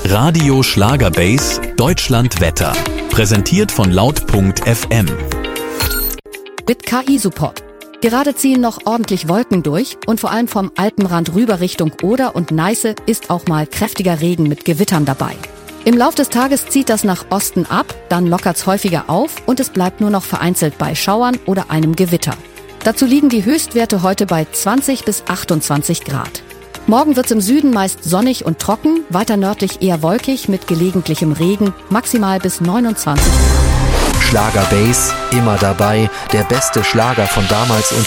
Radio Schlagerbase Deutschland Wetter. Präsentiert von laut.fm. Mit KI-Support. Gerade ziehen noch ordentlich Wolken durch und vor allem vom Alpenrand rüber Richtung Oder und Neiße ist auch mal kräftiger Regen mit Gewittern dabei. Im Lauf des Tages zieht das nach Osten ab, dann lockert's häufiger auf und es bleibt nur noch vereinzelt bei Schauern oder einem Gewitter. Dazu liegen die Höchstwerte heute bei 20 bis 28 Grad. Morgen wird's im Süden meist sonnig und trocken, weiter nördlich eher wolkig mit gelegentlichem Regen, maximal bis 29 Grad. Schlagerbase, immer dabei, der beste Schlager von damals und